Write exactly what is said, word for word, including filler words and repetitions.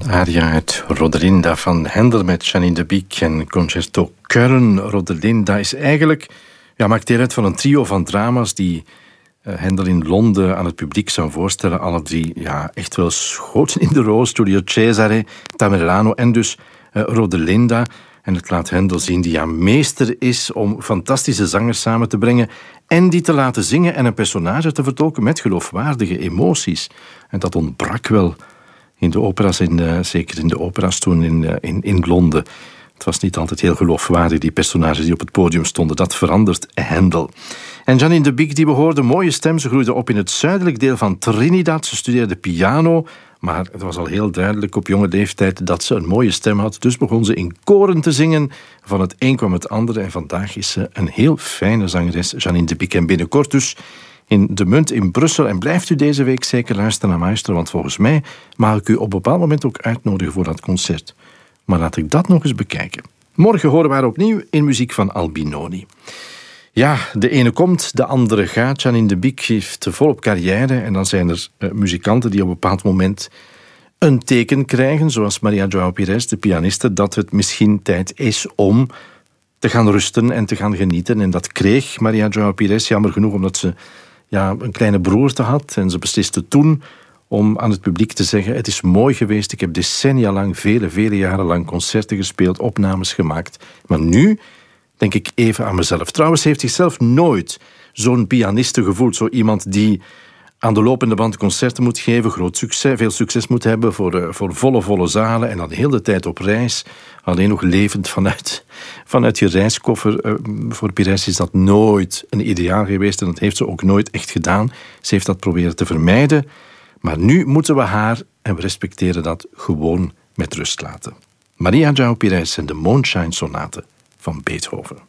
Aria uit Rodelinda van Händel met Janine de Biek en Concerto Köln. Rodelinda is eigenlijk, ja, maakt deel uit van een trio van drama's die uh, Händel in Londen aan het publiek zou voorstellen. Alle drie, ja, echt wel schoten in de roos. Giulio Cesare, Tamerlano en dus uh, Rodelinda. En het laat Händel zien die ja meester is om fantastische zangers samen te brengen en die te laten zingen en een personage te vertolken met geloofwaardige emoties. En dat ontbrak wel in de opera's, in de, zeker in de opera's toen in, in, in Londen. Het was niet altijd heel geloofwaardig, die personages die op het podium stonden. Dat verandert Händel. En Janine de Biek, die behoorde mooie stem. Ze groeide op in het zuidelijk deel van Trinidad. Ze studeerde piano, maar het was al heel duidelijk op jonge leeftijd dat ze een mooie stem had. Dus begon ze in koren te zingen. Van het een kwam het andere. En vandaag is ze een heel fijne zangeres, Janine de Biek. En binnenkort dus in De Munt in Brussel. En blijft u deze week zeker luisteren naar Maestro, want volgens mij mag ik u op een bepaald moment ook uitnodigen voor dat concert. Maar laat ik dat nog eens bekijken. Morgen horen we haar opnieuw in muziek van Albinoni. Ja, de ene komt, de andere gaat. Janine de Biek heeft volop carrière. En dan zijn er uh, muzikanten die op een bepaald moment een teken krijgen, zoals Maria João Pires, de pianiste, dat het misschien tijd is om te gaan rusten en te gaan genieten. En dat kreeg Maria João Pires, jammer genoeg, omdat ze ja, een kleine broerte had. En ze besliste toen om aan het publiek te zeggen: het is mooi geweest, ik heb decennia lang, vele, vele jaren lang concerten gespeeld, opnames gemaakt. Maar nu denk ik even aan mezelf. Trouwens heeft zichzelf nooit zo'n pianiste gevoeld. Zo iemand die aan de lopende band concerten moet geven, groot succes, veel succes moet hebben voor, voor volle, volle zalen en dan de hele tijd op reis. Alleen nog levend vanuit, vanuit je reiskoffer. Voor Pires is dat nooit een ideaal geweest en dat heeft ze ook nooit echt gedaan. Ze heeft dat proberen te vermijden. Maar nu moeten we haar, en we respecteren dat, gewoon met rust laten. Maria João Pires en de Moonshine Sonate van Beethoven.